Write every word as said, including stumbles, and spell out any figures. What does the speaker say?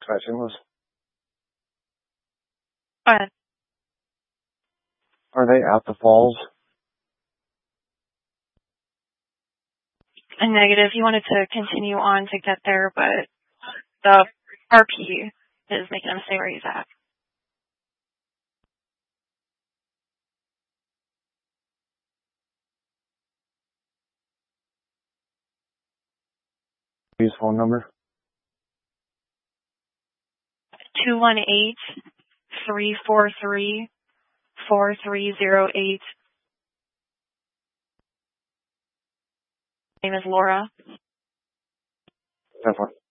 dispatching was. Go ahead. Are they at the falls? A negative. He wanted to continue on to get there, but the R P is making him stay where he's at. His phone number? two one eight, three four three, four three zero eight. Name is Laura. Definitely.